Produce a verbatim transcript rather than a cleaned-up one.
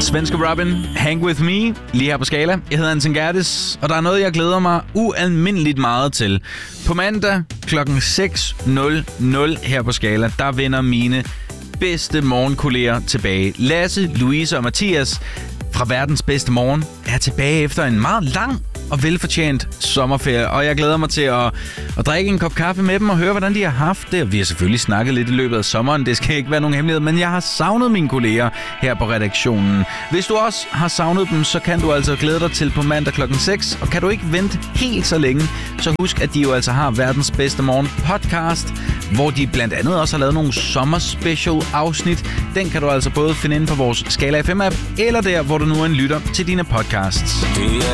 Svenske Robin, Hang With Me, lige her på Skala. Jeg hedder Anton Gerdes, og der er noget, jeg glæder mig ualmindeligt meget til. På mandag klokken seks nul nul her på Skala, der vender mine bedste morgenkolleger tilbage. Lasse, Louise og Mathias fra Verdens Bedste Morgen er tilbage efter en meget lang og velfortjent sommerferie, og jeg glæder mig til at, at drikke en kop kaffe med dem og høre, hvordan de har haft det. Vi har selvfølgelig snakket lidt i løbet af sommeren, det skal ikke være nogen hemmelighed, men jeg har savnet mine kolleger her på redaktionen. Hvis du også har savnet dem, så kan du altså glæde dig til på mandag klokken seks, og kan du ikke vente helt så længe, så husk, at de jo altså har Verdens Bedste Morgen podcast, hvor de blandt andet også har lavet nogle sommerspecial afsnit. Den kan du altså både finde inde på vores Skala F M app, eller der, hvor du nu en lytter til dine podcasts.